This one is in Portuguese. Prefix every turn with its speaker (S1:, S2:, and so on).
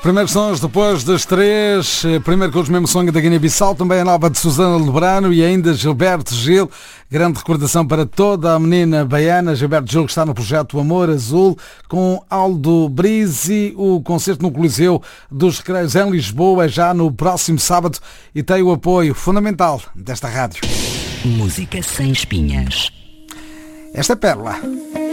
S1: Primeiros sons depois das 3, primeiro com os mesmos sons da Guiné-Bissau, também a nova de Susana Lebrano e ainda Gilberto Gil, grande recordação para toda a menina baiana. Gilberto Gil que está no projeto Amor Azul com Aldo Brizzi. O concerto no Coliseu dos Recreios em Lisboa é já no próximo sábado e tem o apoio fundamental desta rádio.
S2: Música sem espinhas.
S1: Esta pérola.